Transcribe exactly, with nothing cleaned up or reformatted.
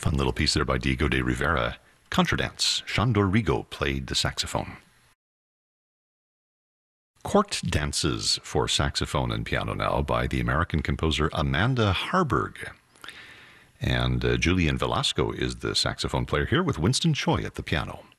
Fun little piece there by Diego de Rivera. Contradance. Shandor Rigo played the saxophone. Court Dances for saxophone and piano now by the American composer Amanda Harburg. And uh, Julian Velasco is the saxophone player here with Winston Choi at the piano.